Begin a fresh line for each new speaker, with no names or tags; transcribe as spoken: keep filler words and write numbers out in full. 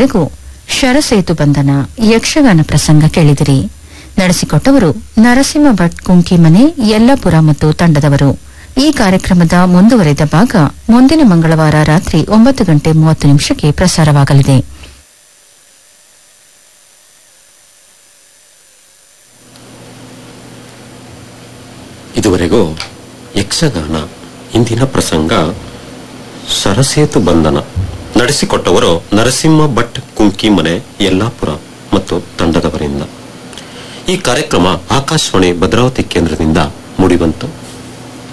ಇದುವರೆಗೂ ಶರಸೇತು ಬಂಧನ ಯಕ್ಷಗಾನ ಪ್ರಸಂಗ ಕೇಳಿದಿರಿ. ನಡೆಸಿಕೊಟ್ಟವರು ನರಸಿಂಹ ಭಟ್ ಕುಂಕಿಮನೆ, ಯಲ್ಲಾಪುರ ಮತ್ತು ತಂಡದವರು. ಈ ಕಾರ್ಯಕ್ರಮದ ಮುಂದುವರೆದ ಭಾಗ ಮುಂದಿನ ಮಂಗಳವಾರ ರಾತ್ರಿ ಒಂಬತ್ತು ಗಂಟೆ ಮೂವತ್ತು ನಿಮಿಷಕ್ಕೆ ಪ್ರಸಾರವಾಗಲಿದೆ.
ಇದುವರೆಗೂ ಯಕ್ಷಗಾನ ಇಂದಿನ ಪ್ರಸಂಗ ಶರಸೇತು ಬಂಧನ. ನಡೆಸಿಕೊಟ್ಟವರು ನರಸಿಂಹ ಭಟ್ ಕುಂಕಿಮನೆ, ಯಲ್ಲಾಪುರ ಮತ್ತು ತಂಡದವರಿಂದ. ಈ ಕಾರ್ಯಕ್ರಮ ಆಕಾಶವಾಣಿ ಭದ್ರಾವತಿ ಕೇಂದ್ರದಿಂದ ಮೂಡಿಬಂತು.